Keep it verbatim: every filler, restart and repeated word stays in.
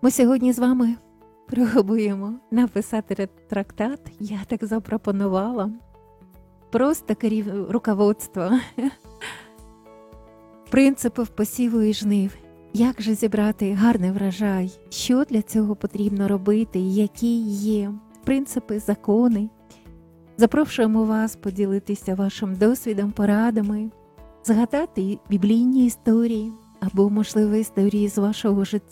Ми сьогодні з вами пробуємо написати трактат, я так запропонувала. Просто керів... руководство. Принципів посіву і жнив. Як же зібрати гарний врожай? Що для цього потрібно робити? Які є принципи, закони? Запрошуємо вас поділитися вашим досвідом, порадами, згадати біблійні історії або, можливо, історії з вашого життя.